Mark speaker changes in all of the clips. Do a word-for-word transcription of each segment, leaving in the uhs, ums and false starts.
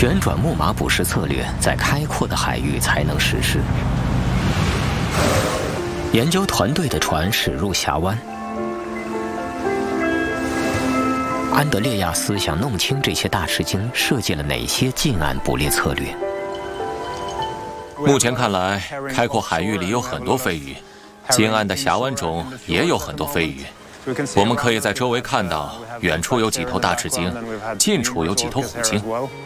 Speaker 1: 旋转木马捕食策略在开阔的海域才能实施。研究团队的船驶入峡湾，安德烈亚斯想弄清这些大吃鲸设计了哪些近岸捕猎策略。
Speaker 2: 目前看来，开阔海域里有很多飞鱼，近岸的峡湾中也有很多飞鱼。我们可以在周围看到，远处有几头大翅鲸，近处有几头虎鲸。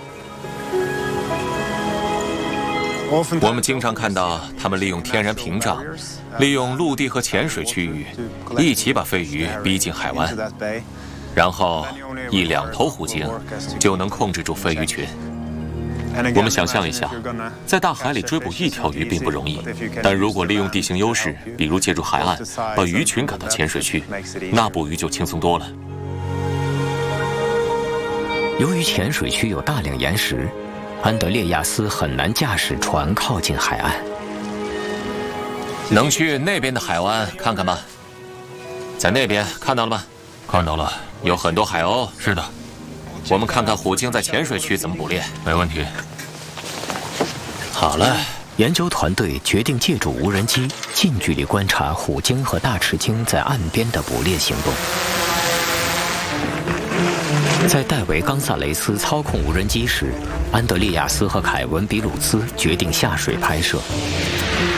Speaker 2: 我们经常看到他们利用天然屏障，利用陆地和浅水区域，一起把飞鱼逼进海湾，然后一两头虎鲸就能控制住飞鱼群。我们想象一下，在大海里追捕一条鱼并不容易，但如果利用地形优势，比如借助海岸，把鱼群赶到浅水区，那捕鱼就轻松多了。
Speaker 1: 由于浅水区有大量岩石，安德烈亚斯很难驾驶船靠近海岸。
Speaker 2: 能去那边的海湾看看吗？在那边看到了吗？
Speaker 3: 看到了，
Speaker 2: 有很多海鸥。
Speaker 3: 是的。
Speaker 2: 我们看看虎鲸在浅水区怎么捕猎。
Speaker 3: 没问题。
Speaker 1: 好了，研究团队决定借助无人机近距离观察虎鲸和大翅鲸在岸边的捕猎行动。在戴维·冈萨雷斯操控无人机时，安德烈亚斯和凯文·比鲁兹决定下水拍摄。